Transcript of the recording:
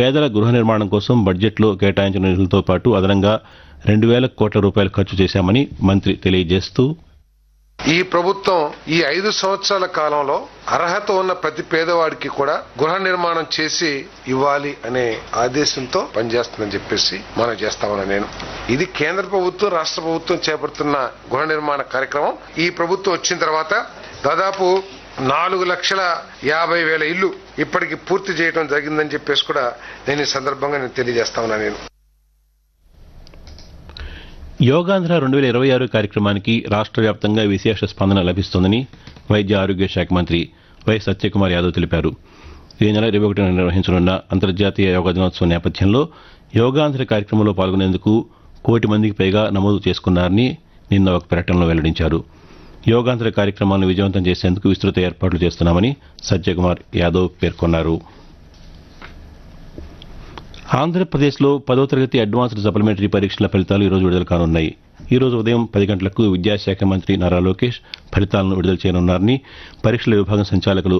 పేదల గృహ నిర్మాణం కోసం బడ్జెట్లో కేటాయించిన నిధులతో పాటు అదనంగా 2,000 కోట్ల రూపాయలు ఖర్చు చేశామని మంత్రి తెలియజేస్తూ, ఈ ప్రభుత్వం ఈ 5 సంవత్సరాల కాలంలో అర్హత ఉన్న ప్రతి పేదవాడికి కూడా గృహ నిర్మాణం చేసి ఇవ్వాలి అనే ఆదేశంతో పనిచేస్తుందని చెప్పేసి మనం చేస్తామని నేను. ఇది కేంద్ర ప్రభుత్వం రాష్ట్ర ప్రభుత్వం చేపడుతున్న గృహ నిర్మాణ కార్యక్రమం. ఈ ప్రభుత్వం వచ్చిన తర్వాత దాదాపు 4,50,000 ఇళ్లు ఇప్పటికి పూర్తి చేయడం జరిగిందని చెప్పేసి కూడా నేను ఈ సందర్భంగా తెలియజేస్తా నేను. యోగాంధ్ర 2026 కార్యక్రమానికి రాష్ట్ర వ్యాప్తంగా విశేష స్పందన లభిస్తోందని వైద్య ఆరోగ్య శాఖ మంత్రి వై సత్యకుమార్ యాదవ్ తెలిపారు. ఈ నెల 21న నిర్వహించనున్న అంతర్జాతీయ యోగా దినోత్సవం నేపథ్యంలో యోగాంధ్ర కార్యక్రమంలో పాల్గొనేందుకు 1 కోటి మందికి పైగా నమోదు చేసుకున్నారని నిన్న ఒక ప్రకటనలో వెల్లడించారు. యోగాంధ్ర కార్యక్రమాలను విజయవంతం చేసేందుకు విస్తృత ఏర్పాట్లు చేస్తున్నామని సత్యకుమార్ యాదవ్ పేర్కొన్నారు. ఆంధ్రప్రదేశ్లో 10వ తరగతి అడ్వాన్స్డ్ సప్లిమెంటరీ పరీక్షల ఫలితాలు ఈరోజు విడుదల కానున్నాయి. ఈరోజు ఉదయం 10 గంటలకు విద్యాశాఖ మంత్రి నారా లోకేష్ ఫలితాలను విడుదల చేయనున్నారని పరీక్షల విభాగం సంచాలకులు